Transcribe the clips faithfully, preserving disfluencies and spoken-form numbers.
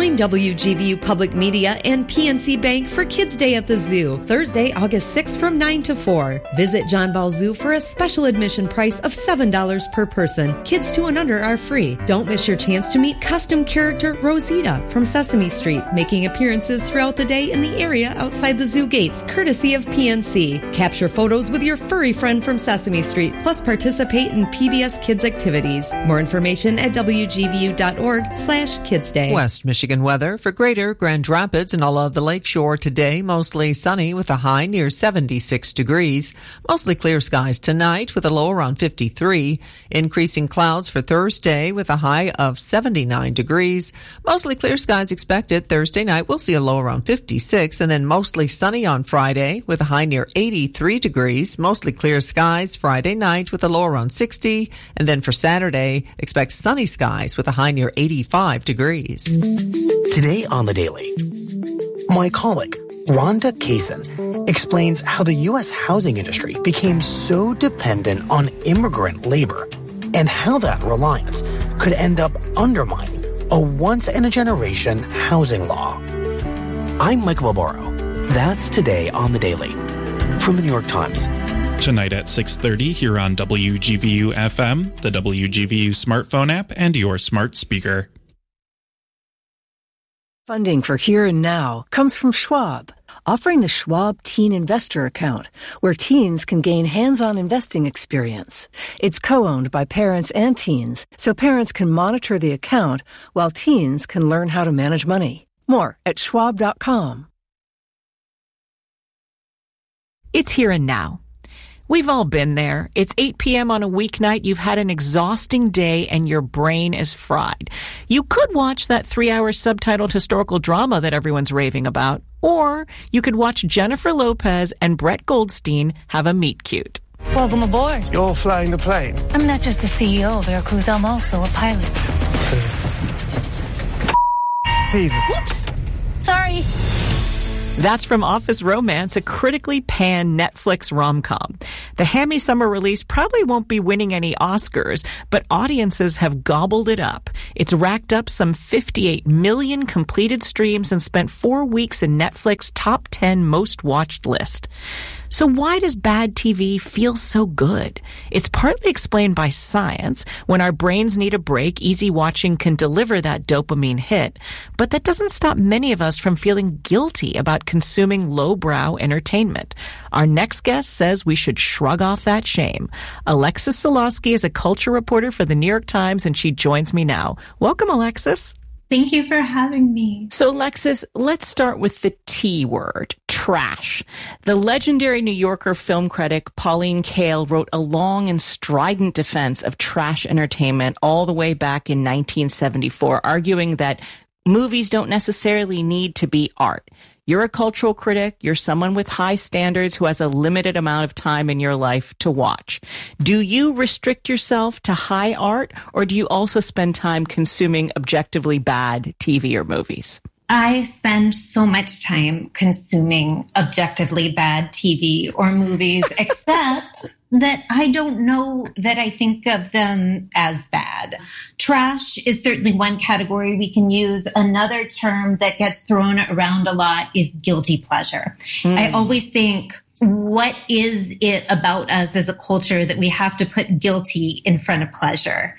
Join W G V U Public Media and P N C Bank for Kids Day at the Zoo, Thursday, August sixth from nine to four. Visit John Ball Zoo for a special admission price of seven dollars per person. Kids two and under are free. Don't miss your chance to meet costume character Rosita from Sesame Street, making appearances throughout the day in the area outside the zoo gates, courtesy of P N C. Capture photos with your furry friend from Sesame Street, plus participate in P B S Kids activities. More information at W G V U dot org slash Kids Day. West Michigan weather for Greater Grand Rapids and all of the lakeshore today. Mostly sunny with a high near seventy-six degrees. Mostly clear skies tonight with a low around fifty-three. Increasing clouds for Thursday with a high of seventy-nine degrees. Mostly clear skies expected. Thursday night we'll see a low around fifty-six, and then mostly sunny on Friday with a high near eighty-three degrees. Mostly clear skies Friday night with a low around sixty. And then for Saturday, expect sunny skies with a high near eighty-five degrees. Today on The Daily, my colleague, Rhonda Kaysen, explains how the U S housing industry became so dependent on immigrant labor and how that reliance could end up undermining a once-in-a-generation housing law. I'm Mike Balboro. That's Today on The Daily from the New York Times. Tonight at six thirty here on W G V U F M, the W G V U smartphone app, and your smart speaker. Funding for Here and Now comes from Schwab, offering the Schwab Teen Investor Account, where teens can gain hands-on investing experience. It's co-owned by parents and teens, so parents can monitor the account while teens can learn how to manage money. More at schwab dot com. It's Here and Now. We've all been there. It's eight p.m. on a weeknight. You've had an exhausting day and your brain is fried. You could watch that three-hour subtitled historical drama that everyone's raving about, or you could watch Jennifer Lopez and Brett Goldstein have a meet cute. Welcome aboard. You're flying the plane? I'm not just the C E O of Veracruz, I'm also a pilot. Jesus. Whoops. Sorry. That's from Office Romance, a critically panned Netflix rom-com. The hammy summer release probably won't be winning any Oscars, but audiences have gobbled it up. It's racked up some fifty-eight million completed streams and spent four weeks in Netflix top ten most watched list. So why does bad T V feel so good? It's partly explained by science. When our brains need a break, easy watching can deliver that dopamine hit. But that doesn't stop many of us from feeling guilty about consuming lowbrow entertainment. Our next guest says we should shrug off that shame. Alexis Solosky is a culture reporter for the New York Times, and she joins me now. Welcome, Alexis. Thank you for having me. So, Alexis, let's start with the T word, trash. The legendary New Yorker film critic Pauline Kael wrote a long and strident defense of trash entertainment all the way back in nineteen seventy-four, arguing that movies don't necessarily need to be art. You're a cultural critic. You're someone with high standards who has a limited amount of time in your life to watch. Do you restrict yourself to high art, or do you also spend time consuming objectively bad T V or movies? I spend so much time consuming objectively bad T V or movies, except that I don't know that I think of them as bad. Trash is certainly one category we can use. Another term that gets thrown around a lot is guilty pleasure. Mm. I always think, what is it about us as a culture that we have to put guilty in front of pleasure?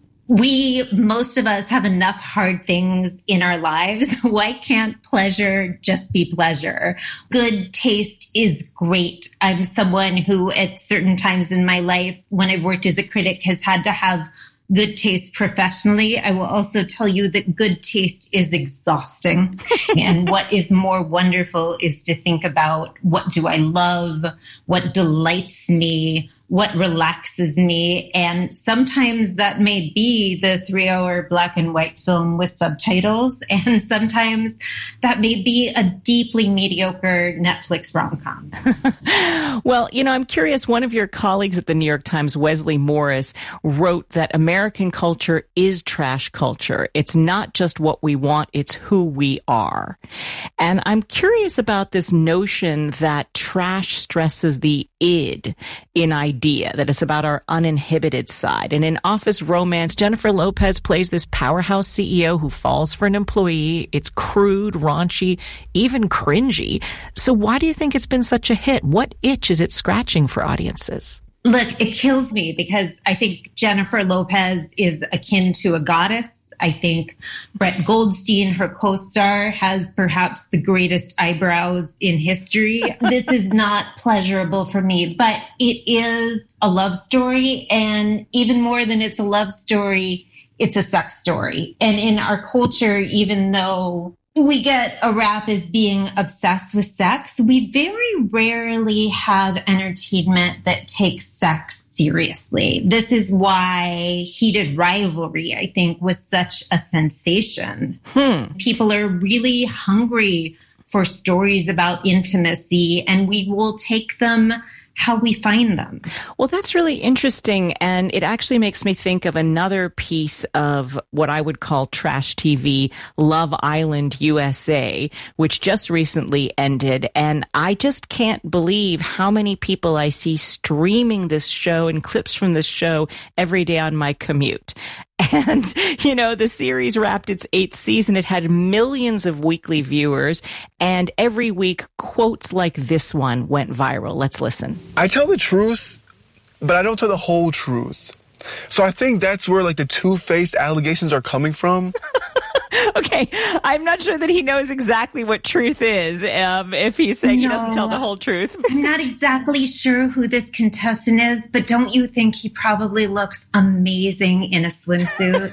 We, most of us, have enough hard things in our lives. Why can't pleasure just be pleasure? Good taste is great. I'm someone who at certain times in my life, when I've worked as a critic, has had to have good taste professionally. I will also tell you that good taste is exhausting. And what is more wonderful is to think about, what do I love? What delights me? What relaxes me? And sometimes that may be the three-hour black and white film with subtitles. And sometimes that may be a deeply mediocre Netflix rom-com. Well, you know, I'm curious. One of your colleagues at the New York Times, Wesley Morris, wrote that American culture is trash culture. It's not just what we want, it's who we are. And I'm curious about this notion that trash stresses the id in idea, that it's about our uninhibited side. And in Office Romance, Jennifer Lopez plays this powerhouse C E O who falls for an employee. It's crude, raunchy, even cringy. So why do you think it's been such a hit? What itch is it scratching for audiences? Look, it kills me because I think Jennifer Lopez is akin to a goddess. I think Brett Goldstein, her co-star, has perhaps the greatest eyebrows in history. This is not pleasurable for me, but it is a love story. And even more than it's a love story, it's a sex story. And in our culture, even though we get a rap as being obsessed with sex, we very rarely have entertainment that takes sex seriously. This is why Heated Rivalry, I think, was such a sensation. Hmm. People are really hungry for stories about intimacy, and we will take them how we find them. Well, that's really interesting. And it actually makes me think of another piece of what I would call trash T V, Love Island U S A, which just recently ended. And I just can't believe how many people I see streaming this show and clips from this show every day on my commute. And, you know, the series wrapped its eighth season. It had millions of weekly viewers. And every week, quotes like this one went viral. Let's listen. I tell the truth, but I don't tell the whole truth. So I think that's where, like, the two-faced allegations are coming from. Okay, I'm not sure that he knows exactly what truth is, um, if he's saying no, he doesn't tell the whole truth. I'm not exactly sure who this contestant is, but don't you think he probably looks amazing in a swimsuit?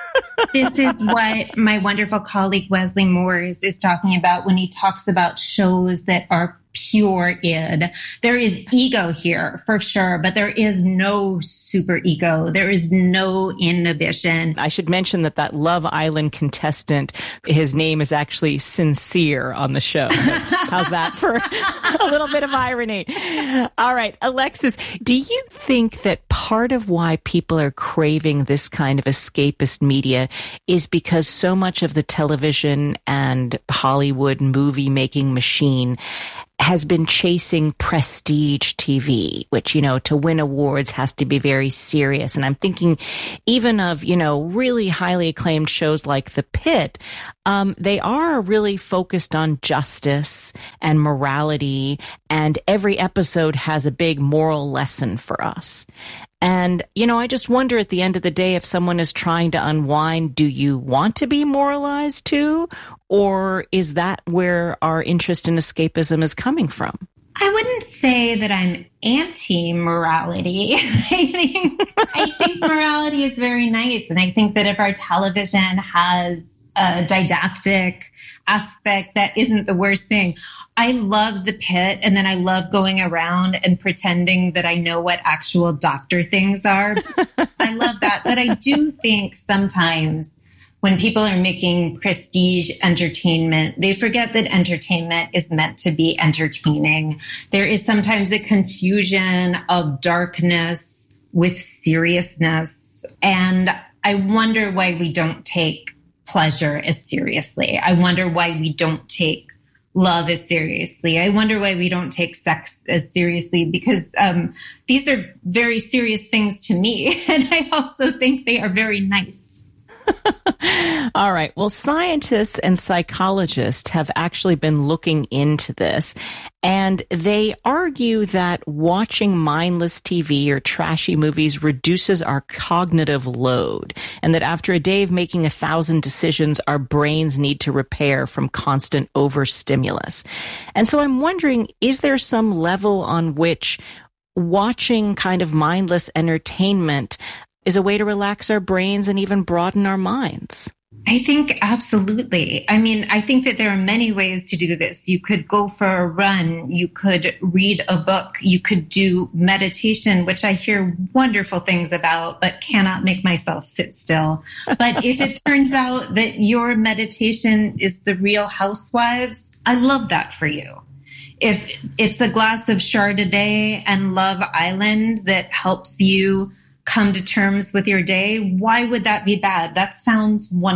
This is what my wonderful colleague Wesley Moores is talking about when he talks about shows that are pure id. There is ego here for sure, but there is no super ego. There is no inhibition. I should mention that that Love Island contestant, his name is actually Sincere on the show. So how's that for a little bit of irony? All right, Alexis, do you think that part of why people are craving this kind of escapist media is because so much of the television and Hollywood movie making machine has been chasing prestige T V, which, you know, to win awards has to be very serious. And I'm thinking even of, you know, really highly acclaimed shows like The Pitt. Um, they are really focused on justice and morality, and every episode has a big moral lesson for us. And, you know, I just wonder at the end of the day, if someone is trying to unwind, do you want to be moralized too? Or is that where our interest in escapism is coming from? I wouldn't say that I'm anti-morality. I think, I think morality is very nice. And I think that if our television has a didactic aspect, that isn't the worst thing. I love The Pitt, and then I love going around and pretending that I know what actual doctor things are. I love that. But I do think sometimes when people are making prestige entertainment, they forget that entertainment is meant to be entertaining. There is sometimes a confusion of darkness with seriousness. And I wonder why we don't take pleasure as seriously. I wonder why we don't take love as seriously. I wonder why we don't take sex as seriously, because um, these are very serious things to me. And I also think they are very nice. All right. Well, scientists and psychologists have actually been looking into this, and they argue that watching mindless T V or trashy movies reduces our cognitive load, and that after a day of making a thousand decisions, our brains need to repair from constant overstimulus. And so I'm wondering, is there some level on which watching kind of mindless entertainment is a way to relax our brains and even broaden our minds? I think absolutely. I mean, I think that there are many ways to do this. You could go for a run. You could read a book. You could do meditation, which I hear wonderful things about, but cannot make myself sit still. But if it turns out that your meditation is The Real Housewives, I love that for you. If it's a glass of Chardonnay and Love Island that helps you come to terms with your day, why would that be bad? That sounds wonderful.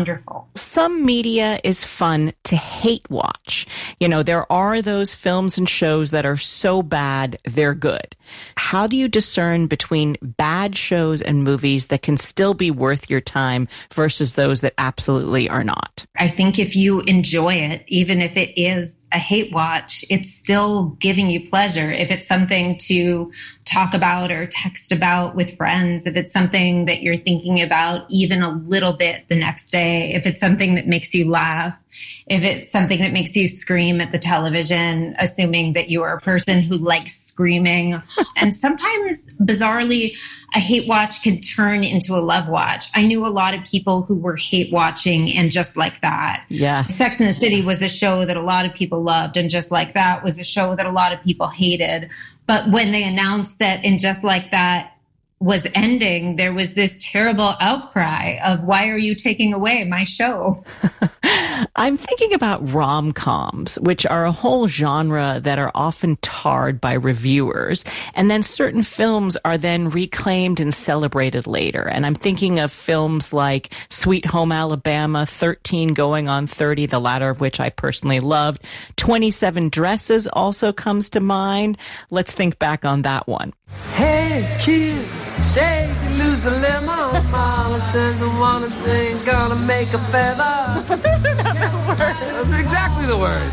Some media is fun to hate watch. You know, there are those films and shows that are so bad, they're good. How do you discern between bad shows and movies that can still be worth your time versus those that absolutely are not? I think if you enjoy it, even if it is a hate watch, it's still giving you pleasure. If it's something to talk about or text about with friends, if it's something that you're thinking about even a little bit the next day, if it's something that makes you laugh, if it's something that makes you scream at the television, assuming that you are a person who likes screaming. And sometimes, bizarrely, a hate watch can turn into a love watch. I knew a lot of people who were hate watching and Just Like That. Yeah. Sex and the City was a show that a lot of people loved, and Just Like That was a show that a lot of people hated. But when they announced that in Just Like That was ending, there was this terrible outcry of, why are you taking away my show? I'm thinking about rom-coms, which are a whole genre that are often tarred by reviewers. And then certain films are then reclaimed and celebrated later. And I'm thinking of films like Sweet Home Alabama, thirteen Going on thirty, the latter of which I personally loved. twenty-seven Dresses also comes to mind. Let's think back on that one. Hey, kids, shake and lose a lemon. Mama says I wanna sing, gonna make a feather. That's exactly the words.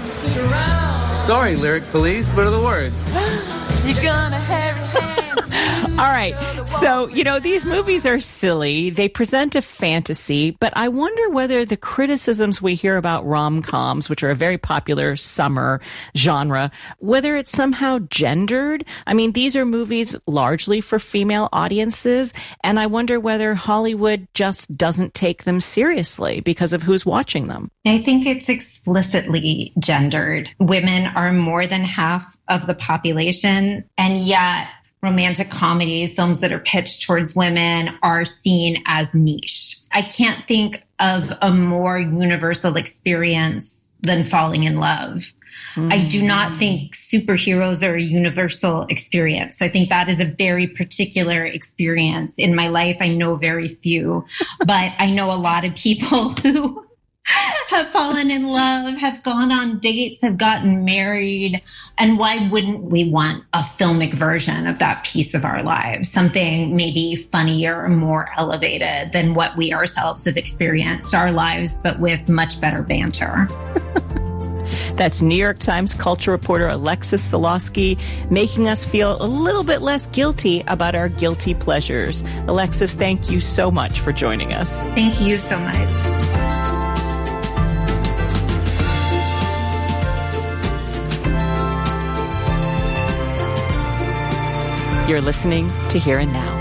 Sorry, lyric police, what are the words? You're gonna have your hands. All right. So, you know, these movies are silly. They present a fantasy, but I wonder whether the criticisms we hear about rom-coms, which are a very popular summer genre, whether it's somehow gendered. I mean, these are movies largely for female audiences, and I wonder whether Hollywood just doesn't take them seriously because of who's watching them. I think it's explicitly gendered. Women are more than half of the population, and yet romantic comedies, films that are pitched towards women, are seen as niche. I can't think of a more universal experience than falling in love. Mm. I do not think superheroes are a universal experience. I think that is a very particular experience. In my life, I know very few, but I know a lot of people who have fallen in love, have gone on dates, have gotten married. And why wouldn't we want a filmic version of that piece of our lives? Something maybe funnier or more elevated than what we ourselves have experienced our lives, but with much better banter. That's New York Times culture reporter Alexis Solosky making us feel a little bit less guilty about our guilty pleasures. Alexis, thank you so much for joining us. Thank you so much. You're listening to Here and Now.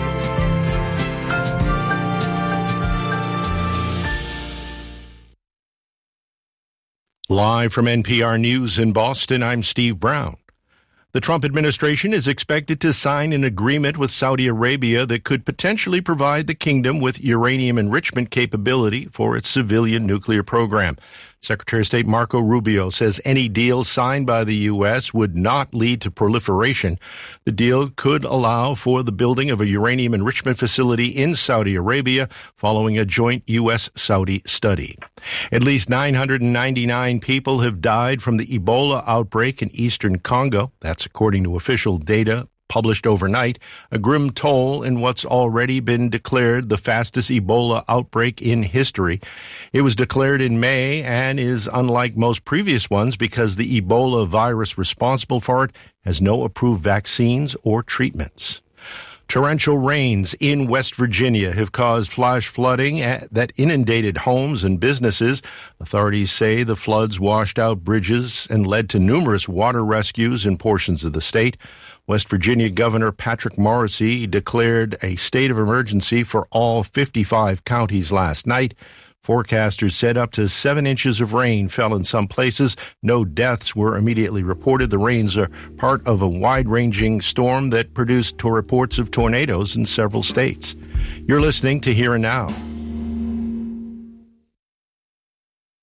Live from N P R News in Boston, I'm Steve Brown. The Trump administration is expected to sign an agreement with Saudi Arabia that could potentially provide the kingdom with uranium enrichment capability for its civilian nuclear program. Secretary of State Marco Rubio says any deal signed by the U S would not lead to proliferation. The deal could allow for the building of a uranium enrichment facility in Saudi Arabia following a joint U S Saudi study. At least nine hundred ninety-nine people have died from the Ebola outbreak in eastern Congo. That's according to official data published overnight, a grim toll in what's already been declared the fastest Ebola outbreak in history. It was declared in May and is unlike most previous ones because the Ebola virus responsible for it has no approved vaccines or treatments. Torrential rains in West Virginia have caused flash flooding that inundated homes and businesses. Authorities say the floods washed out bridges and led to numerous water rescues in portions of the state. West Virginia Governor Patrick Morrisey declared a state of emergency for all fifty-five counties last night. Forecasters said up to seven inches of rain fell in some places. No deaths were immediately reported. The rains are part of a wide-ranging storm that produced reports of tornadoes in several states. You're listening to Here and Now.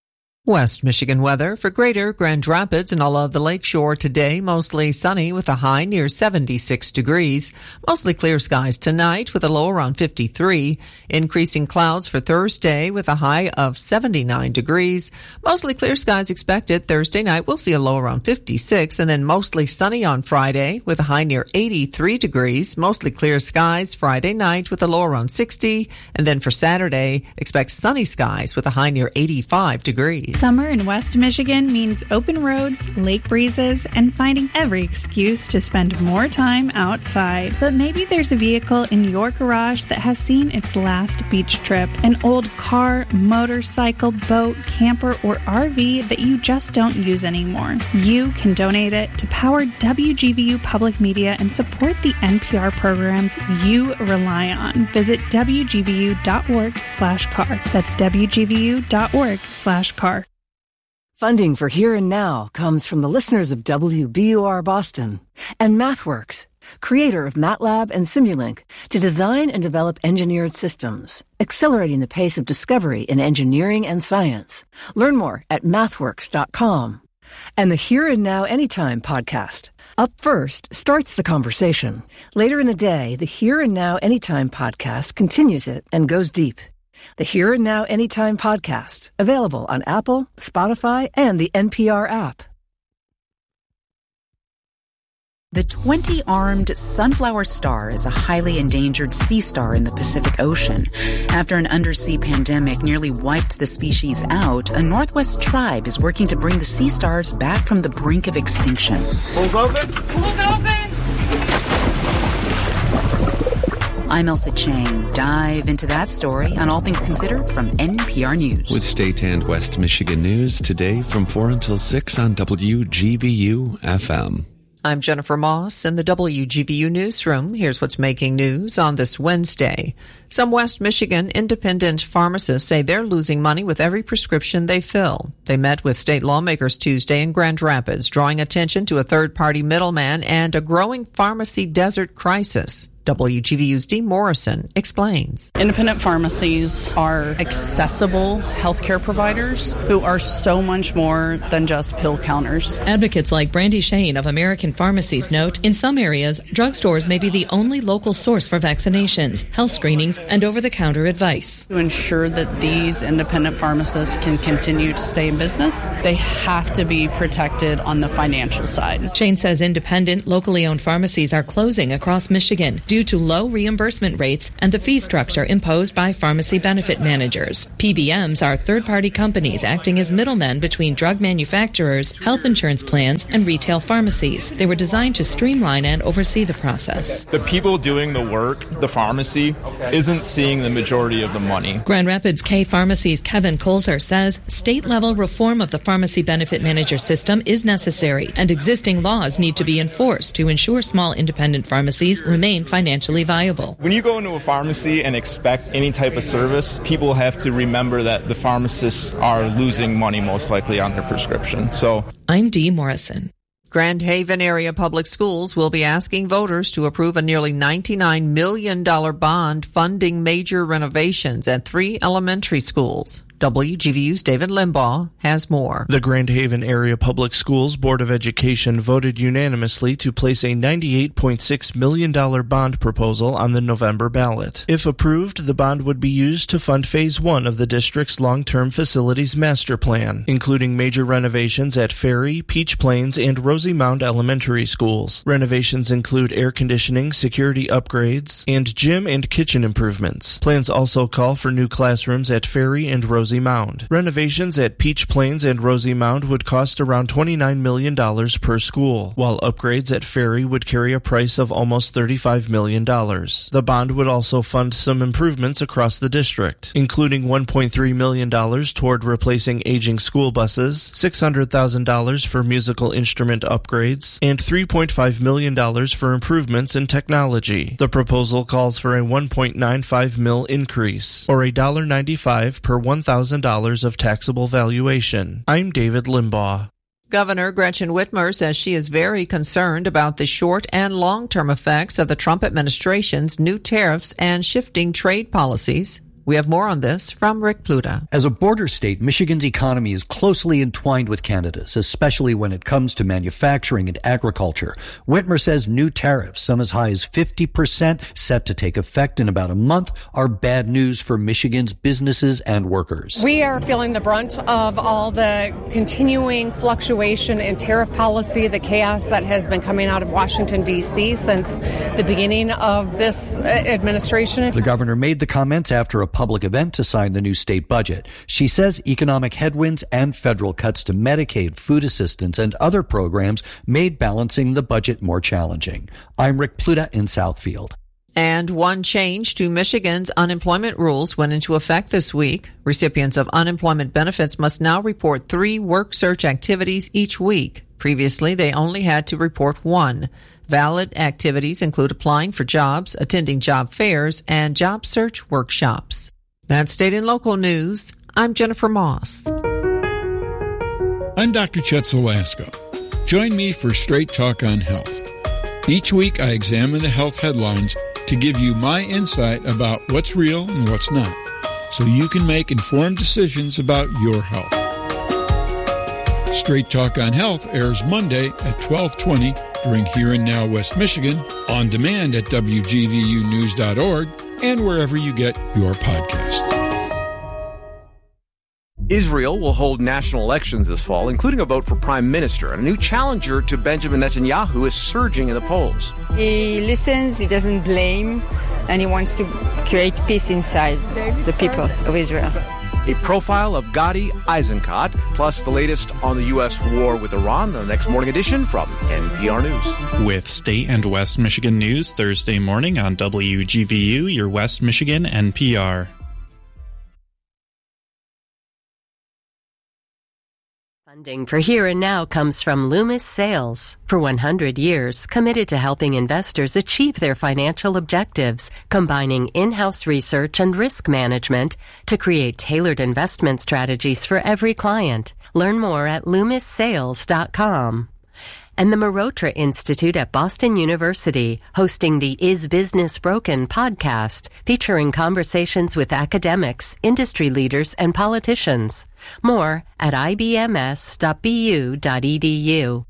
West Michigan weather for Greater Grand Rapids and all of the lakeshore today. Mostly sunny with a high near seventy-six degrees. Mostly clear skies tonight with a low around fifty-three. Increasing clouds for Thursday with a high of seventy-nine degrees. Mostly clear skies expected Thursday night. We'll see a low around fifty-six, and then mostly sunny on Friday with a high near eighty-three degrees. Mostly clear skies Friday night with a low around sixty. And then for Saturday, expect sunny skies with a high near eighty-five degrees. Summer in West Michigan means open roads, lake breezes, and finding every excuse to spend more time outside. But maybe there's a vehicle in your garage that has seen its last beach trip. An old car, motorcycle, boat, camper, or R V that you just don't use anymore. You can donate it to power W G V U Public Media and support the N P R programs you rely on. Visit W G V U dot org slash car. That's W G V U dot org slash car. Funding for Here and Now comes from the listeners of W B U R Boston and MathWorks, creator of MATLAB and Simulink, to design and develop engineered systems, accelerating the pace of discovery in engineering and science. Learn more at mathworks dot com. And the Here and Now Anytime podcast. Up First starts the conversation. Later in the day, the Here and Now Anytime podcast continues it and goes deep. The Here and Now Anytime podcast, available on Apple, Spotify, and the N P R app. The twenty-armed sunflower star is a highly endangered sea star in the Pacific Ocean. After an undersea pandemic nearly wiped the species out, a Northwest tribe is working to bring the sea stars back from the brink of extinction. Pools open? Pools open! I'm Elsa Chang. Dive into that story on All Things Considered from N P R News. With state and West Michigan news today from four until six on W G V U F M. I'm Jennifer Moss in the W G V U newsroom. Here's what's making news on this Wednesday. Some West Michigan independent pharmacists say they're losing money with every prescription they fill. They met with state lawmakers Tuesday in Grand Rapids, drawing attention to a third-party middleman and a growing pharmacy desert crisis. W G V U's Dee Morrison explains. Independent pharmacies are accessible healthcare providers who are so much more than just pill counters. Advocates like Brandy Shane of American Pharmacies note, in some areas, drugstores may be the only local source for vaccinations, health screenings, and over-the-counter advice. To ensure that these independent pharmacists can continue to stay in business, they have to be protected on the financial side. Shane says independent, locally owned pharmacies are closing across Michigan due to low reimbursement rates and the fee structure imposed by pharmacy benefit managers. P B Ms are third-party companies acting as middlemen between drug manufacturers, health insurance plans, and retail pharmacies. They were designed to streamline and oversee the process. The people doing the work, the pharmacy, isn't seeing the majority of the money. Grand Rapids K Pharmacy's Kevin Colzer says state-level reform of the pharmacy benefit manager system is necessary, and existing laws need to be enforced to ensure small independent pharmacies remain financially financially viable. When you go into a pharmacy and expect any type of service, people have to remember that the pharmacists are losing money most likely on their prescription. So I'm Dee Morrison. Grand Haven area public schools will be asking voters to approve a nearly ninety-nine million dollars bond funding major renovations at three elementary schools. W G V U's David Limbaugh has more. The Grand Haven Area Public Schools Board of Education voted unanimously to place a ninety-eight point six million dollars bond proposal on the November ballot. If approved, the bond would be used to fund Phase one of the district's long-term facilities master plan, including major renovations at Ferry, Peach Plains, and Rosie Mound elementary schools. Renovations include air conditioning, security upgrades, and gym and kitchen improvements. Plans also call for new classrooms at Ferry and Rosie Mound. Renovations at Peach Plains and Rosie Mound would cost around twenty-nine million dollars per school, while upgrades at Ferry would carry a price of almost thirty-five million dollars. The bond would also fund some improvements across the district, including one point three million dollars toward replacing aging school buses, six hundred thousand dollars for musical instrument upgrades, and three point five million dollars for improvements in technology. The proposal calls for a one point nine five mil increase, or one dollar ninety-five per one thousand dollars of taxable valuation. I'm David Limbaugh. Governor Gretchen Whitmer says she is very concerned about the short and long-term effects of the Trump administration's new tariffs and shifting trade policies. We have more on this from Rick Pluta. As a border state, Michigan's economy is closely entwined with Canada's, especially when it comes to manufacturing and agriculture. Whitmer says new tariffs, some as high as fifty percent, set to take effect in about a month, are bad news for Michigan's businesses and workers. We are feeling the brunt of all the continuing fluctuation in tariff policy, the chaos that has been coming out of Washington, D C since the beginning of this administration. The governor made the comments after a public event to sign the new state budget. She says economic headwinds and federal cuts to Medicaid, food assistance, and other programs made balancing the budget more challenging. I'm Rick Pluta in Southfield. And one change to Michigan's unemployment rules went into effect this week. Recipients of unemployment benefits must now report three work search activities each week. Previously, they only had to report one. Valid activities include applying for jobs, attending job fairs, and job search workshops. That's state and local news. I'm Jennifer Moss. I'm Doctor Chet Zalasko. Join me for Straight Talk on Health. Each week I examine the health headlines to give you my insight about what's real and what's not, so you can make informed decisions about your health. Straight Talk on Health airs Monday at twelve twenty during Here and Now West Michigan, on demand at W G V U news dot org, and wherever you get your podcasts. Israel will hold national elections this fall, including a vote for prime minister. And a new challenger to Benjamin Netanyahu is surging in the polls. He listens, he doesn't blame, and he wants to create peace inside the people of Israel. A profile of Gadi Eisenkot, plus the latest on the U S war with Iran, the next morning edition from N P R News. With State and West Michigan news Thursday morning on W G V U, your West Michigan N P R. Funding for Here and Now comes from Loomis Sales. For one hundred years, committed to helping investors achieve their financial objectives, combining in-house research and risk management to create tailored investment strategies for every client. Learn more at loomis sales dot com. And the Marotra Institute at Boston University, hosting the Is Business Broken podcast, featuring conversations with academics, industry leaders, and politicians. More at I B M S dot B U dot E D U.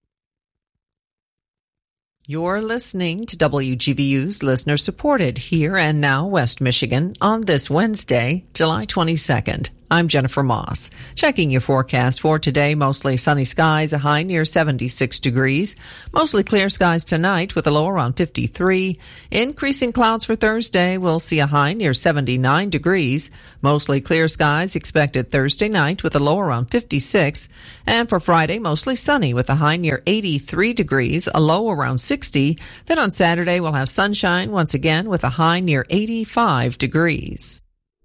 You're listening to W G V U's listener-supported Here and Now West Michigan on this Wednesday, July twenty-second. I'm Jennifer Moss. Checking your forecast for today, mostly sunny skies, a high near seventy-six degrees. Mostly clear skies tonight with a low around fifty-three. Increasing clouds for Thursday, we'll see a high near seventy-nine degrees. Mostly clear skies expected Thursday night with a low around fifty-six. And for Friday, mostly sunny with a high near eighty-three degrees, a low around sixty. Then on Saturday, we'll have sunshine once again with a high near eighty-five degrees.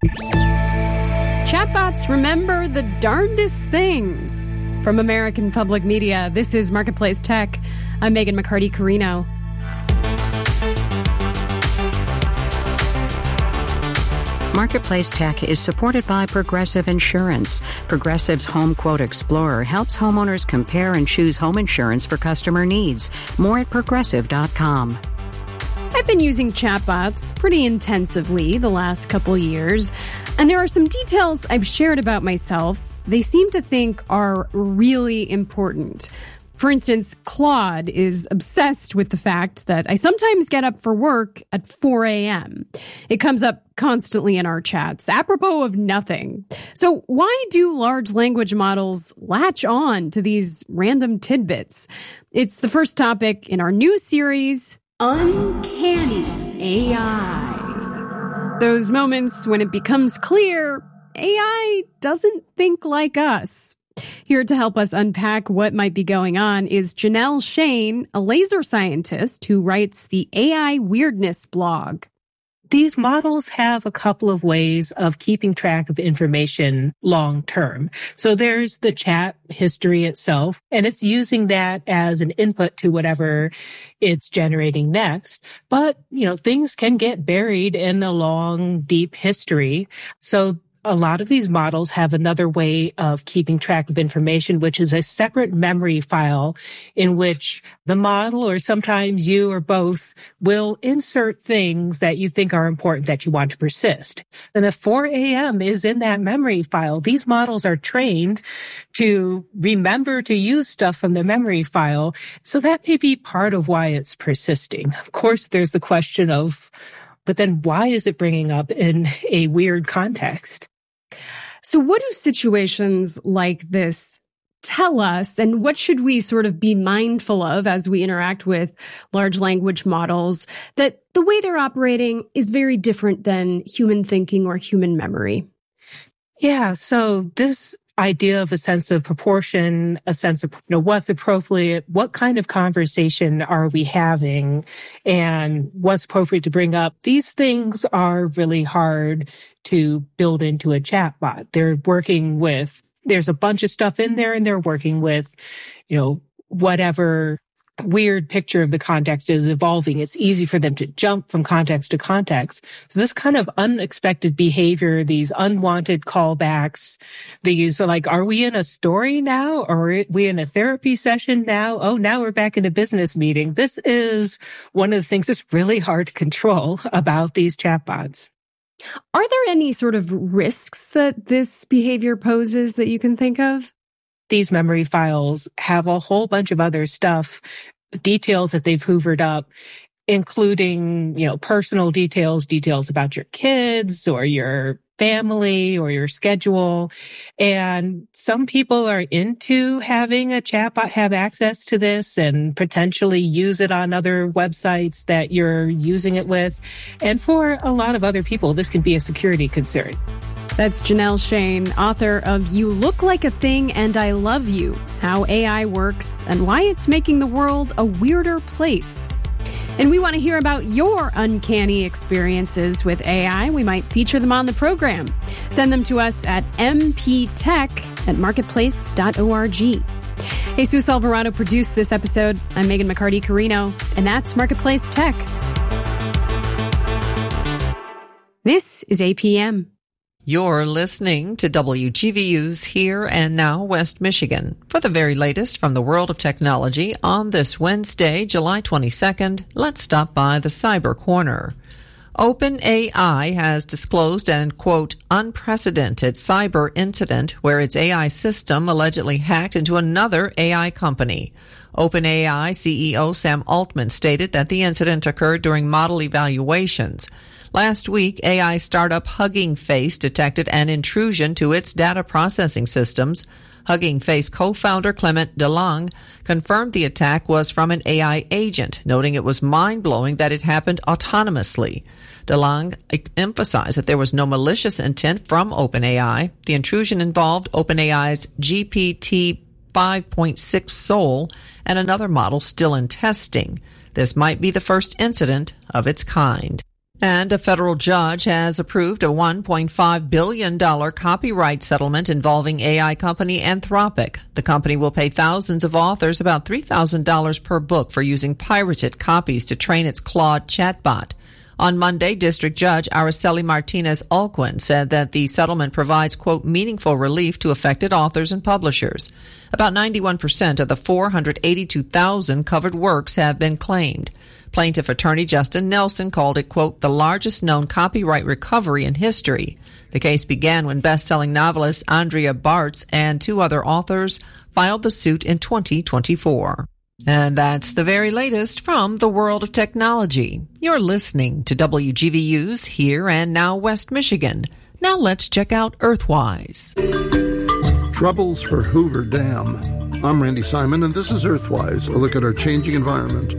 Chatbots remember the darndest things. From American Public Media, this is Marketplace Tech. I'm Megan McCarty-Carino. Marketplace Tech is supported by Progressive Insurance. Progressive's Home Quote Explorer helps homeowners compare and choose home insurance for customer needs. More at progressive dot com. I've been using chatbots pretty intensively the last couple years, and there are some details I've shared about myself they seem to think are really important. For instance, Claude is obsessed with the fact that I sometimes get up for work at four a.m. It comes up constantly in our chats, apropos of nothing. So why do large language models latch on to these random tidbits? It's the first topic in our new series, Uncanny A I. Those moments when it becomes clear A I doesn't think like us. Here to help us unpack what might be going on is Janelle Shane, a laser scientist who writes the A I Weirdness blog. These models have a couple of ways of keeping track of information long term. So there's the chat history itself, and it's using that as an input to whatever it's generating next. But, you know, things can get buried in a long, deep history. So a lot of these models have another way of keeping track of information, which is a separate memory file in which the model, or sometimes you or both, will insert things that you think are important that you want to persist. And the four a.m. is in that memory file. These models are trained to remember to use stuff from the memory file. So that may be part of why it's persisting. Of course, there's the question of, but then why is it bringing up in a weird context? So what do situations like this tell us, and what should we sort of be mindful of as we interact with large language models, that the way they're operating is very different than human thinking or human memory? Yeah, so this idea of a sense of proportion, a sense of, you know, what's appropriate, what kind of conversation are we having, and what's appropriate to bring up. These things are really hard to build into a chatbot. They're working with, there's a bunch of stuff in there, and they're working with, you know, whatever weird picture of the context is evolving. It's easy for them to jump from context to context. So this kind of unexpected behavior, these unwanted callbacks, these are like, are we in a story now? Or are we in a therapy session now? Oh, now we're back in a business meeting. This is one of the things that's really hard to control about these chatbots. Are there any sort of risks that this behavior poses that you can think of? These memory files have a whole bunch of other stuff, details that they've hoovered up, including, you know, personal details, details about your kids or your family or your schedule. And some people are into having a chatbot have access to this and potentially use it on other websites that you're using it with. And for a lot of other people, this can be a security concern. That's Janelle Shane, author of You Look Like a Thing and I Love You, How A I Works and Why It's Making the World a Weirder Place. And we want to hear about your uncanny experiences with A I. We might feature them on the program. Send them to us at m p tech at marketplace dot org. Jesus Alvarado produced this episode. I'm Megan McCarty-Carino, and that's Marketplace Tech. This is A P M. You're listening to W G V U's Here and Now West Michigan. For the very latest from the world of technology on this Wednesday, July twenty-second, let's stop by the Cyber Corner. OpenAI has disclosed an, quote, unprecedented cyber incident where its A I system allegedly hacked into another A I company. OpenAI C E O Sam Altman stated that the incident occurred during model evaluations. Last week, A I startup Hugging Face detected an intrusion to its data processing systems. Hugging Face co-founder Clement DeLong confirmed the attack was from an A I agent, noting it was mind-blowing that it happened autonomously. DeLong emphasized that there was no malicious intent from OpenAI. The intrusion involved OpenAI's G P T five point six Soul and another model still in testing. This might be the first incident of its kind. And a federal judge has approved a one point five billion dollars copyright settlement involving A I company Anthropic. The company will pay thousands of authors about three thousand dollars per book for using pirated copies to train its Claude chatbot. On Monday, District Judge Araceli Martinez Alcuin said that the settlement provides, quote, meaningful relief to affected authors and publishers. About ninety-one percent of the four hundred eighty-two thousand covered works have been claimed. Plaintiff attorney Justin Nelson called it, quote, the largest known copyright recovery in history. The case began when best-selling novelist Andrea Bartz and two other authors filed the suit in twenty twenty-four. And that's the very latest from the world of technology. You're listening to W G V U's Here and Now West Michigan. Now let's check out Earthwise. Troubles for Hoover Dam. I'm Randy Simon, and this is Earthwise, a look at our changing environment.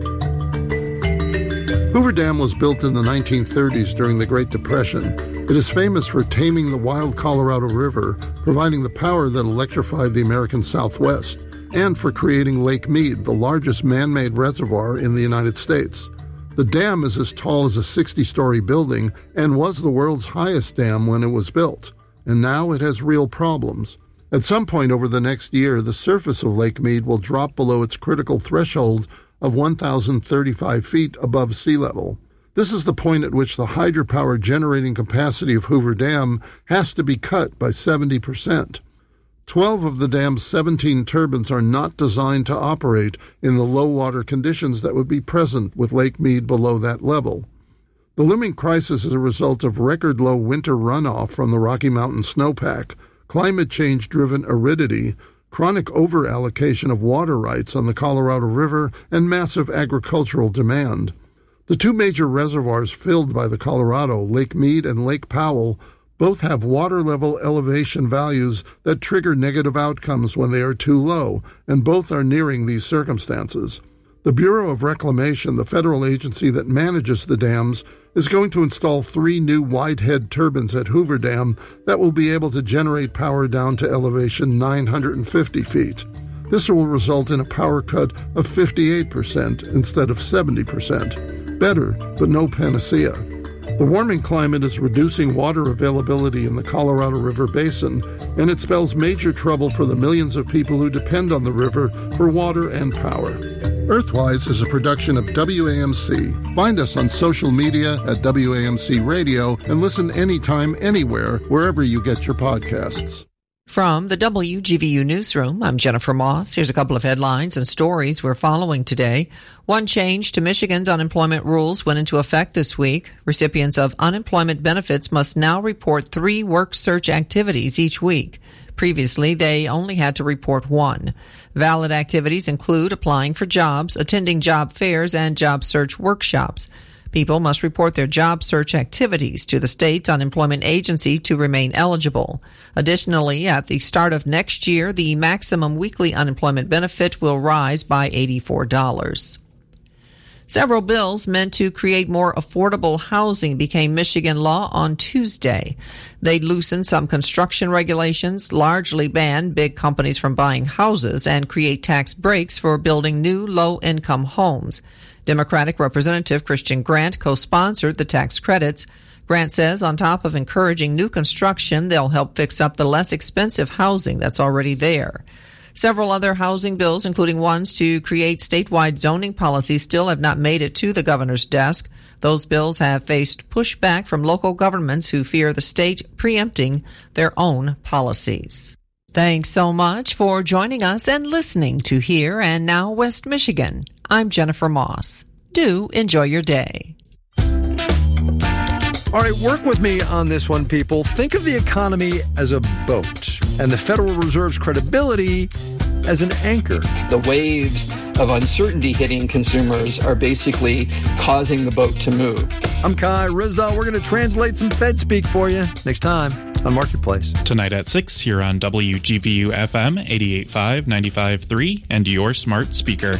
Hoover Dam was built in the nineteen thirties during the Great Depression. It is famous for taming the wild Colorado River, providing the power that electrified the American Southwest, and for creating Lake Mead, the largest man-made reservoir in the United States. The dam is as tall as a sixty-story building and was the world's highest dam when it was built, and now it has real problems. At some point over the next year, the surface of Lake Mead will drop below its critical threshold of one thousand thirty-five feet above sea level. This is the point at which the hydropower generating capacity of Hoover Dam has to be cut by seventy percent. Twelve of the dam's seventeen turbines are not designed to operate in the low water conditions that would be present with Lake Mead below that level. The looming crisis is a result of record-low winter runoff from the Rocky Mountain snowpack, climate change-driven aridity, chronic over-allocation of water rights on the Colorado River, and massive agricultural demand. The two major reservoirs filled by the Colorado, Lake Mead and Lake Powell, both have water level elevation values that trigger negative outcomes when they are too low, and both are nearing these circumstances. The Bureau of Reclamation, the federal agency that manages the dams, is going to install three new wide-head turbines at Hoover Dam that will be able to generate power down to elevation nine hundred fifty feet. This will result in a power cut of fifty-eight percent instead of seventy percent. Better, but no panacea. The warming climate is reducing water availability in the Colorado River Basin, and it spells major trouble for the millions of people who depend on the river for water and power. Earthwise is a production of W A M C. Find us on social media at W A M C Radio and listen anytime, anywhere, wherever you get your podcasts. From the W G V U Newsroom, I'm Jennifer Moss. Here's a couple of headlines and stories we're following today. One change to Michigan's unemployment rules went into effect this week. Recipients of unemployment benefits must now report three work search activities each week. Previously, they only had to report one. Valid activities include applying for jobs, attending job fairs, and job search workshops. People must report their job search activities to the state's unemployment agency to remain eligible. Additionally, at the start of next year, the maximum weekly unemployment benefit will rise by eighty-four dollars. Several bills meant to create more affordable housing became Michigan law on Tuesday. They loosened some construction regulations, largely banned big companies from buying houses, and create tax breaks for building new low-income homes. Democratic Representative Christian Grant co-sponsored the tax credits. Grant says on top of encouraging new construction, they'll help fix up the less expensive housing that's already there. Several other housing bills, including ones to create statewide zoning policies, still have not made it to the governor's desk. Those bills have faced pushback from local governments who fear the state preempting their own policies. Thanks so much for joining us and listening to Here and Now West Michigan. I'm Jennifer Moss. Do enjoy your day. All right, work with me on this one, people. Think of the economy as a boat and the Federal Reserve's credibility as an anchor. The waves of uncertainty hitting consumers are basically causing the boat to move. I'm Kai Rizdal. We're going to translate some Fed speak for you next time on Marketplace. Tonight at six here on W G V U F M eighty-eight point five, ninety-five point three and your smart speaker.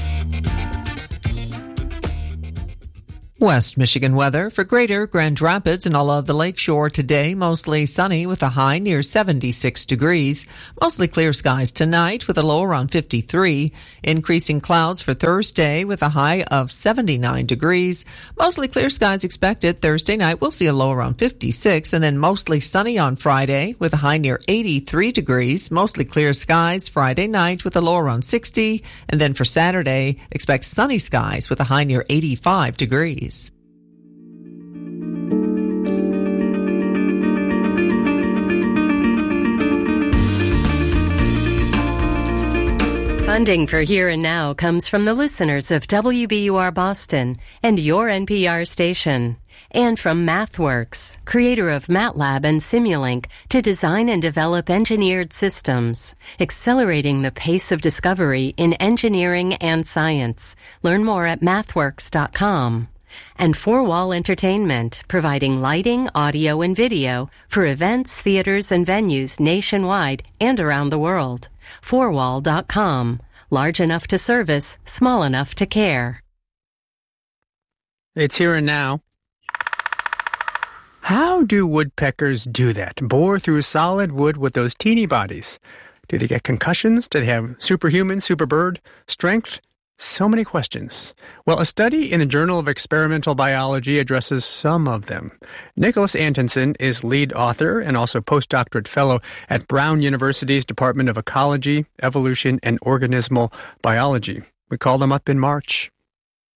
West Michigan weather for Greater Grand Rapids and all of the lakeshore today. Mostly sunny with a high near seventy-six degrees. Mostly clear skies tonight with a low around fifty-three. Increasing clouds for Thursday with a high of seventy-nine degrees. Mostly clear skies expected. Thursday night we'll see a low around fifty-six, and then mostly sunny on Friday with a high near eighty-three degrees. Mostly clear skies Friday night with a low around sixty. And then for Saturday, expect sunny skies with a high near eighty-five degrees. Funding for Here and Now comes from the listeners of W B U R Boston and your N P R station, and from MathWorks, creator of MATLAB and Simulink, to design and develop engineered systems, accelerating the pace of discovery in engineering and science. Learn more at mathworks dot com. And Four Wall Entertainment, providing lighting, audio, and video for events, theaters, and venues nationwide and around the world. four wall dot com. Large enough to service, small enough to care. It's Here and Now. How do woodpeckers do that? Bore through solid wood with those teeny bodies? Do they get concussions? Do they have superhuman, superbird strength? So many questions. Well, a study in the Journal of Experimental Biology addresses some of them. Nicholas Antonsen is lead author and also postdoctorate fellow at Brown University's Department of Ecology, Evolution, and Organismal Biology. We called him up in March.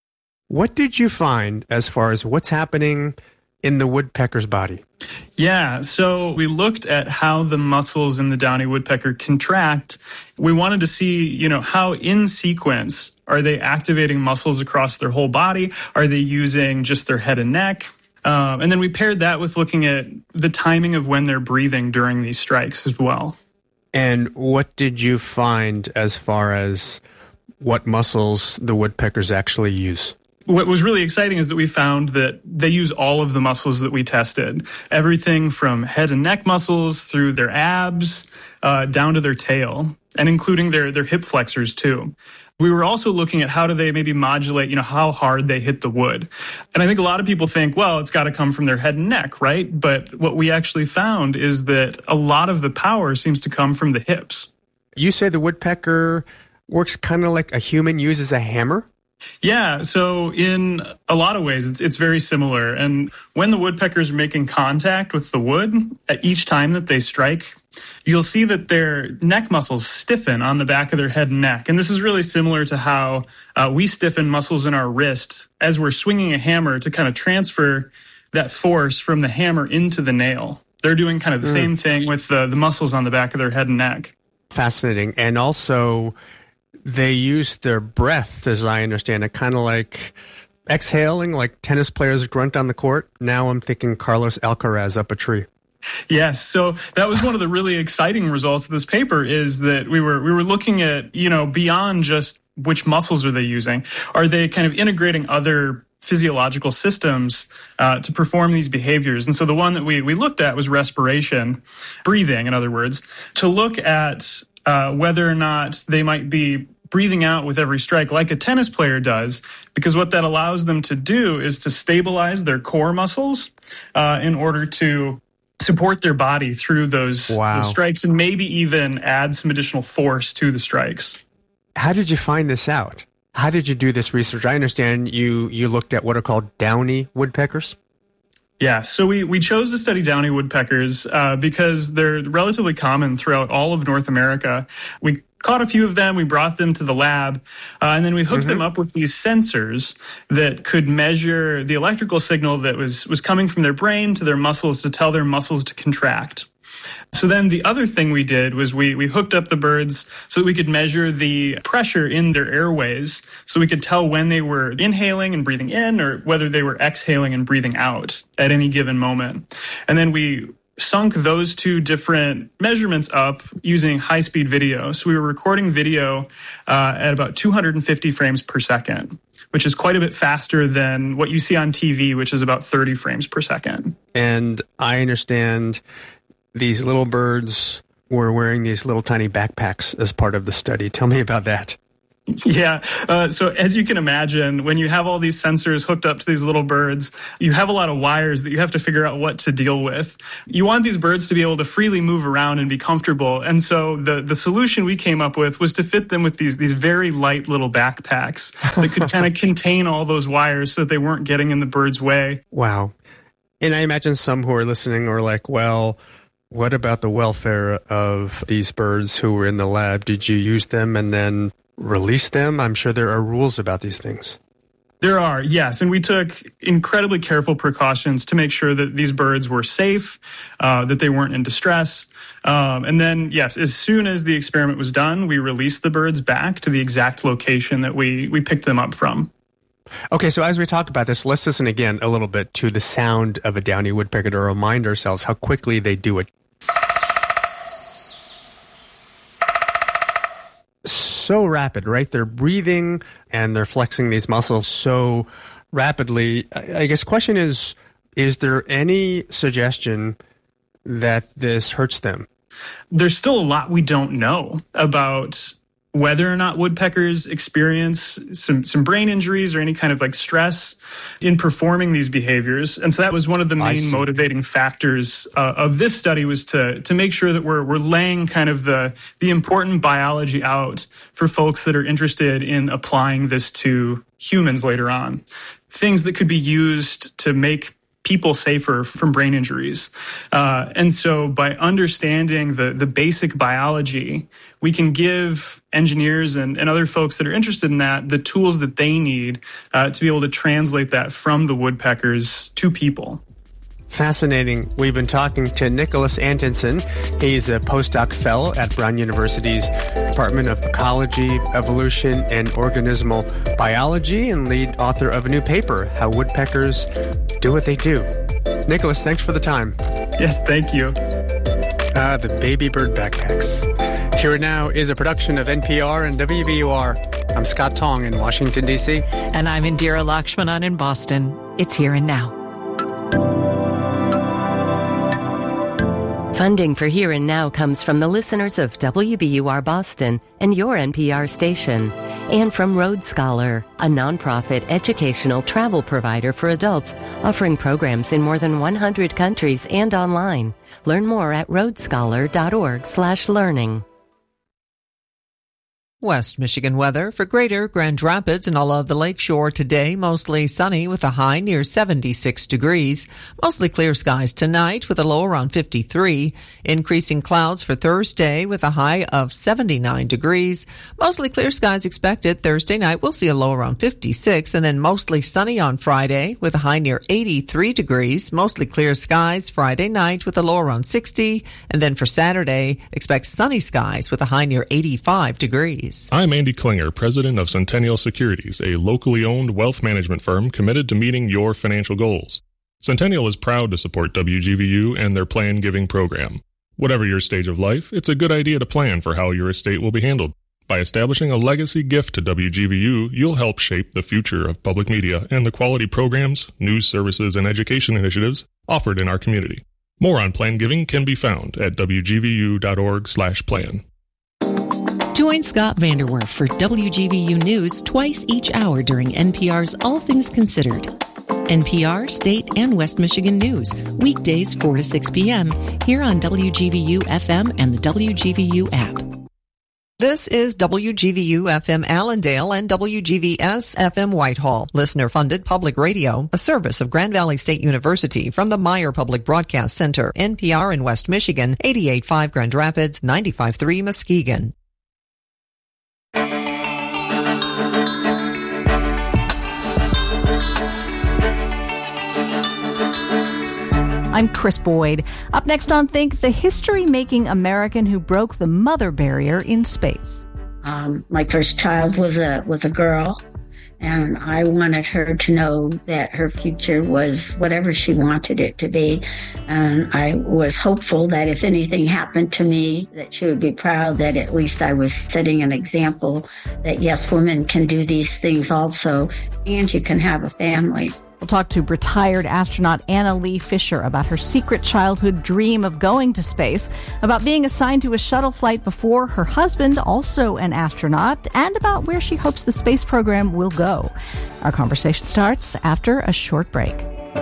What did you find as far as what's happening in the woodpecker's body? Yeah, so we looked at how the muscles in the downy woodpecker contract. We wanted to see, you know, how in sequence are they activating muscles across their whole body? Are they using just their head and neck? Um, and then we paired that with looking at the timing of when they're breathing during these strikes as well. And what did you find as far as what muscles the woodpeckers actually use? What was really exciting is that we found that they use all of the muscles that we tested. Everything from head and neck muscles through their abs, uh, down to their tail, and including their, their hip flexors too. We were also looking at how do they maybe modulate, you know, how hard they hit the wood. And I think a lot of people think, well, it's got to come from their head and neck, right? But what we actually found is that a lot of the power seems to come from the hips. You say the woodpecker works kind of like a human uses a hammer? Yeah, so in a lot of ways, it's it's very similar. And when the woodpeckers are making contact with the wood, at each time that they strike, you'll see that their neck muscles stiffen on the back of their head and neck. And this is really similar to how uh, we stiffen muscles in our wrist as we're swinging a hammer to kind of transfer that force from the hammer into the nail. They're doing kind of the mm. same thing with the, the muscles on the back of their head and neck. Fascinating. And also, they use their breath, as I understand it, kind of like exhaling, like tennis players grunt on the court. Now I'm thinking Carlos Alcaraz up a tree. Yes, so that was one of the really exciting results of this paper is that we were we were looking at, you know, beyond just which muscles are they using. Are they kind of integrating other physiological systems uh, to perform these behaviors? And so the one that we, we looked at was respiration, breathing, in other words, to look at uh, whether or not they might be breathing out with every strike like a tennis player does, because what that allows them to do is to stabilize their core muscles uh, in order to support their body through those, wow. those strikes and maybe even add some additional force to the strikes. How did you find this out? How did you do this research? I understand you, you looked at what are called downy woodpeckers. Yeah, so we, we chose to study downy woodpeckers uh, because they're relatively common throughout all of North America. We caught a few of them, we brought them to the lab, uh, and then we hooked mm-hmm. them up with these sensors that could measure the electrical signal that was, was coming from their brain to their muscles to tell their muscles to contract. So then the other thing we did was we, we hooked up the birds so that we could measure the pressure in their airways so we could tell when they were inhaling and breathing in or whether they were exhaling and breathing out at any given moment. And then we sunk those two different measurements up using high-speed video. So we were recording video uh, at about two hundred fifty frames per second, which is quite a bit faster than what you see on T V, which is about thirty frames per second. And I understand these little birds were wearing these little tiny backpacks as part of the study. Tell me about that. Yeah. Uh, so as you can imagine, when you have all these sensors hooked up to these little birds, you have a lot of wires that you have to figure out what to deal with. You want these birds to be able to freely move around and be comfortable. And so the, the solution we came up with was to fit them with these, these very light little backpacks that could kind of contain all those wires so that they weren't getting in the bird's way. Wow. And I imagine some who are listening are like, well, what about the welfare of these birds who were in the lab? Did you use them and then release them? I'm sure there are rules about these things. There are, yes. And we took incredibly careful precautions to make sure that these birds were safe, uh, that they weren't in distress. Um, and then, yes, as soon as the experiment was done, we released the birds back to the exact location that we, we picked them up from. Okay, so as we talk about this, let's listen again a little bit to the sound of a downy woodpecker to remind ourselves how quickly they do it. So rapid, right? They're breathing and they're flexing these muscles so rapidly. I guess question is, is there any suggestion that this hurts them? There's still a lot we don't know about whether or not woodpeckers experience some, some brain injuries or any kind of like stress in performing these behaviors. And so that was one of the main motivating factors uh, of this study was to, to make sure that we're, we're laying kind of the, the important biology out for folks that are interested in applying this to humans later on. Things that could be used to make people safer from brain injuries. Uh, and so by understanding the, the basic biology, we can give engineers and, and other folks that are interested in that the tools that they need uh, to be able to translate that from the woodpeckers to people. Fascinating. We've been talking to Nicholas Antonsen. He's a postdoc fellow at Brown University's Department of Ecology, Evolution, and Organismal Biology, and lead author of a new paper, How Woodpeckers Do What They Do. Nicholas, thanks for the time. Yes, thank you. Ah, the baby bird backpacks. Here and Now is a production of N P R and W B U R. I'm Scott Tong in Washington, D C And I'm Indira Lakshmanan in Boston. It's Here and Now. Funding for Here and Now comes from the listeners of W B U R Boston and your N P R station, and from Road Scholar, a nonprofit educational travel provider for adults offering programs in more than one hundred countries and online. Learn more at roadscholar.org slash learning. West Michigan weather for Greater Grand Rapids and all of the lakeshore today. Mostly sunny with a high near seventy-six degrees. Mostly clear skies tonight with a low around fifty-three. Increasing clouds for Thursday with a high of seventy-nine degrees. Mostly clear skies expected. Thursday night we'll see a low around fifty-six, and then mostly sunny on Friday with a high near eighty-three degrees. Mostly clear skies Friday night with a low around sixty. And then for Saturday, expect sunny skies with a high near eighty-five degrees. I'm Andy Klinger, president of Centennial Securities, a locally owned wealth management firm committed to meeting your financial goals. Centennial is proud to support W G V U and their Plan Giving program. Whatever your stage of life, it's a good idea to plan for how your estate will be handled. By establishing a legacy gift to W G V U, you'll help shape the future of public media and the quality programs, news services, and education initiatives offered in our community. More on Plan Giving can be found at w g v u dot org slash plan. Join Scott Vanderwerf for W G V U News twice each hour during N P R's All Things Considered. N P R, State, and West Michigan News, weekdays four to six p.m. here on W G V U F M and the W G V U app. This is W G V U F M Allendale and W G V S F M Whitehall, listener-funded public radio, a service of Grand Valley State University from the Meyer Public Broadcast Center, N P R in West Michigan, eighty-eight point five Grand Rapids, ninety-five point three Muskegon. I'm Chris Boyd. Up next on Think, the history-making American who broke the mother barrier in space. Um, my first child was a was a girl, and I wanted her to know that her future was whatever she wanted it to be. And I was hopeful that if anything happened to me, that she would be proud that at least I was setting an example that, yes, women can do these things also, and you can have a family. We'll talk to retired astronaut Anna Lee Fisher about her secret childhood dream of going to space, about being assigned to a shuttle flight before her husband, also an astronaut, and about where she hopes the space program will go. Our conversation starts after a short break.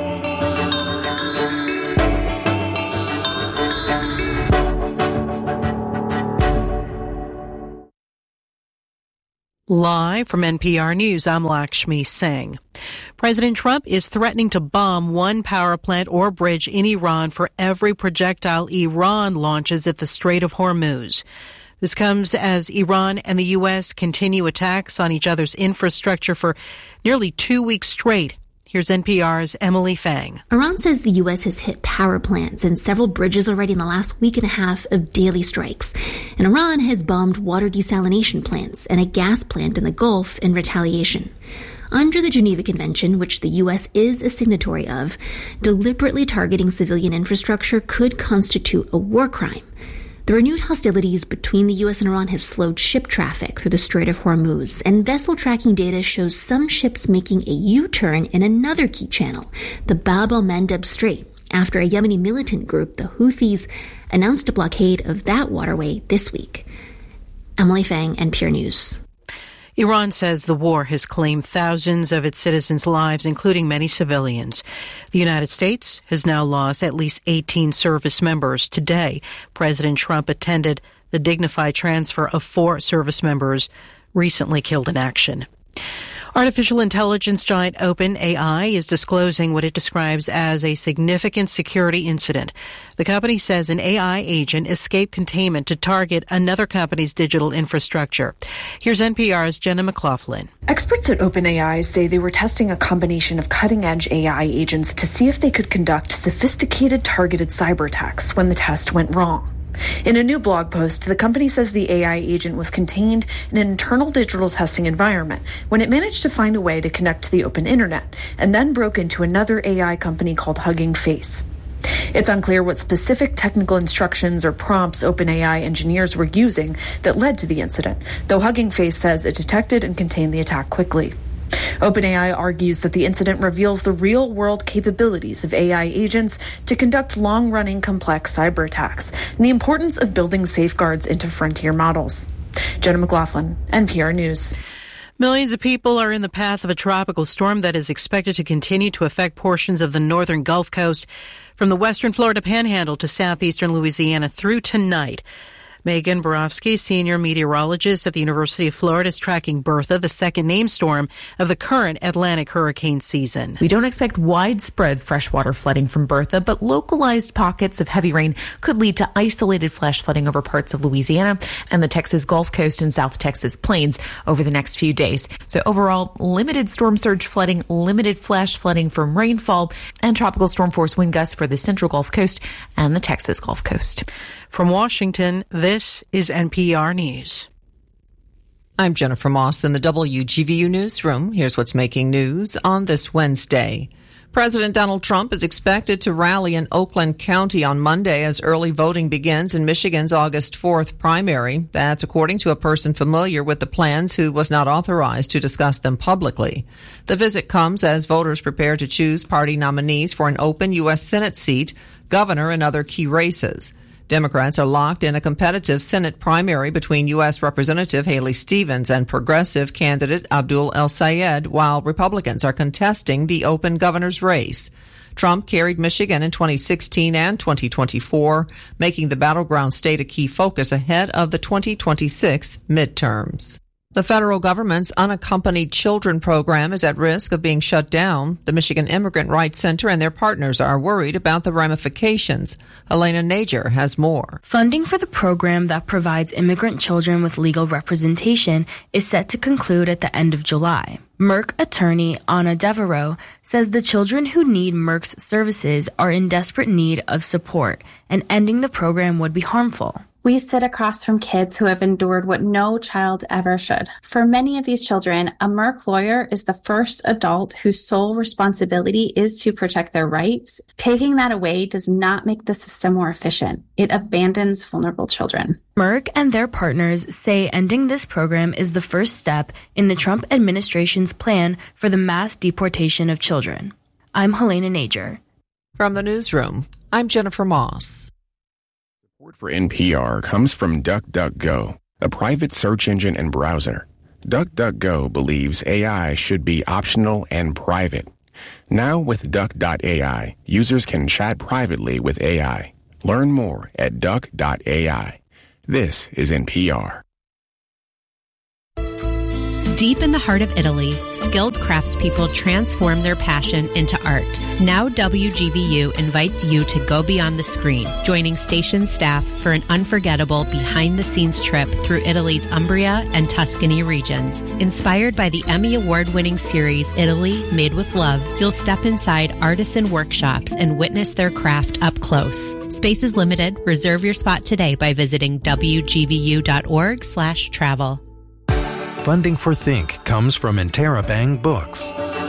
Live from N P R News, I'm Lakshmi Singh. President Trump is threatening to bomb one power plant or bridge in Iran for every projectile Iran launches at the Strait of Hormuz. This comes as Iran and the U S continue attacks on each other's infrastructure for nearly two weeks straight. Here's N P R's Emily Fang. Iran says the U S has hit power plants and several bridges already in the last week and a half of daily strikes. And Iran has bombed water desalination plants and a gas plant in the Gulf in retaliation. Under the Geneva Convention, which the U S is a signatory of, deliberately targeting civilian infrastructure could constitute a war crime. The renewed hostilities between the U S and Iran have slowed ship traffic through the Strait of Hormuz, and vessel tracking data shows some ships making a U-turn in another key channel, the Bab el-Mandeb Strait, after a Yemeni militant group, the Houthis, announced a blockade of that waterway this week. Emily Fang, N P R News. Iran says the war has claimed thousands of its citizens' lives, including many civilians. The United States has now lost at least eighteen service members. Today, President Trump attended the dignified transfer of four service members recently killed in action. Artificial intelligence giant OpenAI is disclosing what it describes as a significant security incident. The company says an A I agent escaped containment to target another company's digital infrastructure. Here's N P R's Jenna McLaughlin. Experts at OpenAI say they were testing a combination of cutting-edge A I agents to see if they could conduct sophisticated targeted cyber attacks when the test went wrong. In a new blog post, the company says the A I agent was contained in an internal digital testing environment when it managed to find a way to connect to the open internet and then broke into another A I company called Hugging Face. It's unclear what specific technical instructions or prompts OpenAI engineers were using that led to the incident, though Hugging Face says it detected and contained the attack quickly. OpenAI argues that the incident reveals the real-world capabilities of A I agents to conduct long-running complex cyber attacks and the importance of building safeguards into frontier models. Jenna McLaughlin, N P R News. Millions of people are in the path of a tropical storm that is expected to continue to affect portions of the northern Gulf Coast from the western Florida Panhandle to southeastern Louisiana through tonight. Megan Borofsky, senior meteorologist at the University of Florida, is tracking Bertha, the second named storm of the current Atlantic hurricane season. We don't expect widespread freshwater flooding from Bertha, but localized pockets of heavy rain could lead to isolated flash flooding over parts of Louisiana and the Texas Gulf Coast and South Texas plains over the next few days. So overall, limited storm surge flooding, limited flash flooding from rainfall, and tropical storm force wind gusts for the central Gulf Coast and the Texas Gulf Coast. From Washington, this is N P R News. I'm Jennifer Moss in the W G V U newsroom. Here's what's making news on this Wednesday. President Donald Trump is expected to rally in Oakland County on Monday as early voting begins in Michigan's August fourth primary. That's according to a person familiar with the plans who was not authorized to discuss them publicly. The visit comes as voters prepare to choose party nominees for an open U S Senate seat, governor, and other key races. Democrats are locked in a competitive Senate primary between U S Representative Haley Stevens and progressive candidate Abdul El-Sayed, while Republicans are contesting the open governor's race. Trump carried Michigan in twenty sixteen and twenty twenty-four, making the battleground state a key focus ahead of the twenty twenty-six midterms. The federal government's unaccompanied children program is at risk of being shut down. The Michigan Immigrant Rights Center and their partners are worried about the ramifications. Elena Najer has more. Funding for the program that provides immigrant children with legal representation is set to conclude at the end of July. Merck attorney Anna Devereaux says the children who need Merck's services are in desperate need of support, and ending the program would be harmful. We sit across from kids who have endured what no child ever should. For many of these children, a Merck lawyer is the first adult whose sole responsibility is to protect their rights. Taking that away does not make the system more efficient. It abandons vulnerable children. Merck and their partners say ending this program is the first step in the Trump administration's plan for the mass deportation of children. I'm Helena Najer. From the newsroom, I'm Jennifer Moss. Support for N P R comes from DuckDuckGo, a private search engine and browser. DuckDuckGo believes A I should be optional and private. Now with Duck dot A I, users can chat privately with A I. Learn more at Duck dot A I. This is N P R. Deep in the heart of Italy, skilled craftspeople transform their passion into art. Now W G V U invites you to go beyond the screen, joining station staff for an unforgettable behind-the-scenes trip through Italy's Umbria and Tuscany regions. Inspired by the Emmy Award-winning series Italy Made with Love, you'll step inside artisan workshops and witness their craft up close. Space is limited. Reserve your spot today by visiting W G V U dot org slash travel. Funding for Think comes from Interabang Books.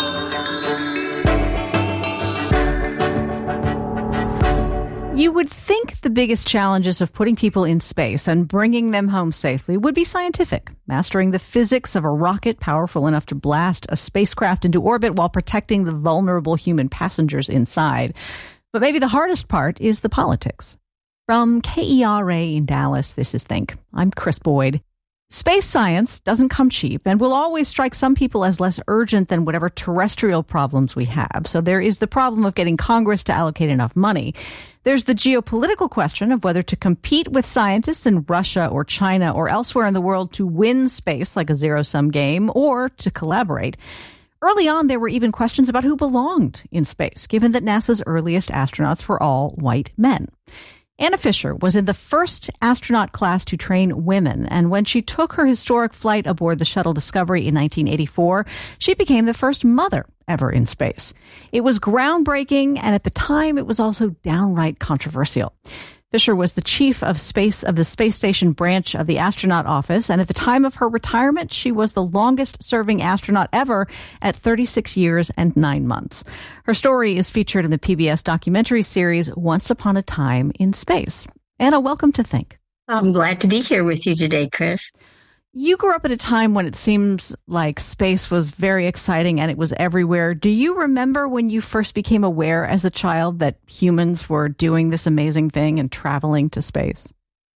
You would think the biggest challenges of putting people in space and bringing them home safely would be scientific, mastering the physics of a rocket powerful enough to blast a spacecraft into orbit while protecting the vulnerable human passengers inside. But maybe the hardest part is the politics. From K E R A in Dallas, this is Think. I'm Chris Boyd. Space science doesn't come cheap and will always strike some people as less urgent than whatever terrestrial problems we have. So there is the problem of getting Congress to allocate enough money. There's the geopolitical question of whether to compete with scientists in Russia or China or elsewhere in the world to win space like a zero-sum game, or to collaborate. Early on, there were even questions about who belonged in space, given that NASA's earliest astronauts were all white men. Anna Fisher was in the first astronaut class to train women, and when she took her historic flight aboard the Shuttle Discovery in nineteen eighty-four, she became the first mother ever in space. It was groundbreaking, and at the time, it was also downright controversial. Fisher was the chief of space of the space station branch of the astronaut office, and at the time of her retirement, she was the longest-serving astronaut ever at thirty-six years and nine months. Her story is featured in the P B S documentary series Once Upon a Time in Space. Anna, welcome to Think. I'm glad to be here with you today, Chris. You grew up at a time when it seems like space was very exciting and it was everywhere. Do you remember when you first became aware as a child that humans were doing this amazing thing and traveling to space?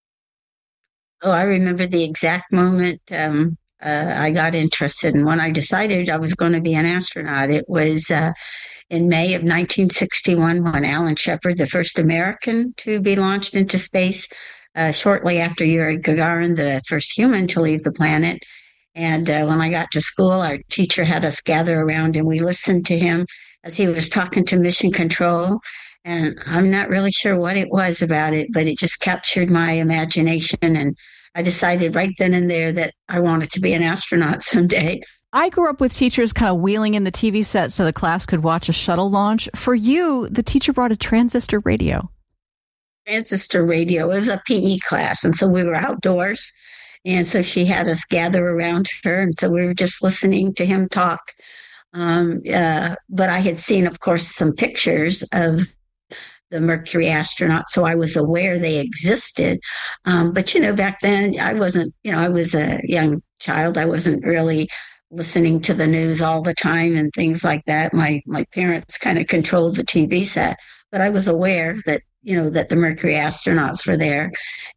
Oh, I remember the exact moment um, uh, I got interested in when I decided I was going to be an astronaut. It was uh, in May of nineteen sixty-one when Alan Shepard, the first American to be launched into space, Uh, shortly after Yuri Gagarin, the first human to leave the planet. And uh, when I got to school, our teacher had us gather around and we listened to him as he was talking to Mission Control. And I'm not really sure what it was about it, but it just captured my imagination. And I decided right then and there that I wanted to be an astronaut someday. I grew up with teachers kind of wheeling in the T V set so the class could watch a shuttle launch. For you, the teacher brought a transistor radio. Transistor radio. It was a P E class, and so we were outdoors, and so she had us gather around her, and so we were just listening to him talk. Um, uh, but I had seen, of course, some pictures of the Mercury astronauts, so I was aware they existed. Um, but, you know, back then I wasn't, you know, I was a young child. I wasn't really listening to the news all the time and things like that. My, my parents kind of controlled the T V set, but I was aware that, you know, that the Mercury astronauts were there.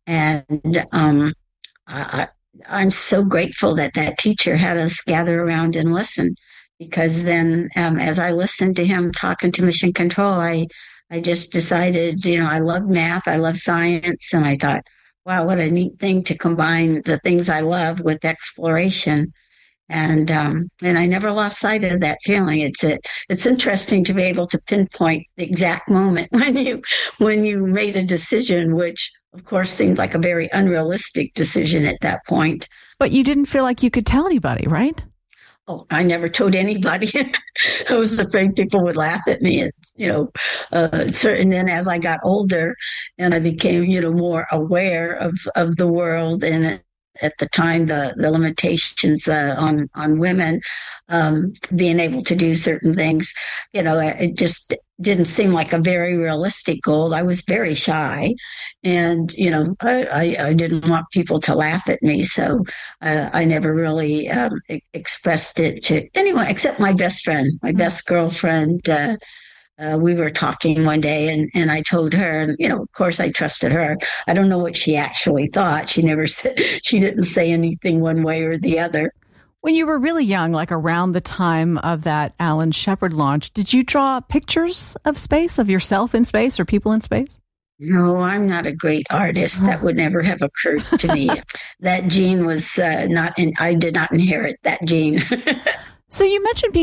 And um, I, I'm so grateful that that teacher had us gather around and listen, because then um, as I listened to him talking to Mission Control, I, I just decided, you know, I love math, I love science, and I thought, wow, what a neat thing to combine the things I love with exploration. And um, and I never lost sight of that feeling. It's a, it's interesting to be able to pinpoint the exact moment when you when you made a decision, which of course seemed like a very unrealistic decision at that point. But you didn't feel like you could tell anybody, right? Oh, I never told anybody. I was afraid people would laugh at me. And, you know, uh, certain. Then as I got older and I became, you know, more aware of of the world and at the time, the, the limitations uh, on, on women um, being able to do certain things, you know, it just didn't seem like a very realistic goal. I was very shy and, you know, I, I, I didn't want people to laugh at me. So uh, I never really um, e- expressed it to anyone except my best friend, my best girlfriend. Uh, Uh, we were talking one day and, and I told her, and, you know, of course I trusted her. I don't know what she actually thought. She never said, she didn't say anything one way or the other. When you were really young, like around the time of that Alan Shepard launch, did you draw pictures of space, of yourself in space or people in space? No, I'm not a great artist. That would never have occurred to me. That gene was uh, not, in, I did not inherit that gene. So you mentioned being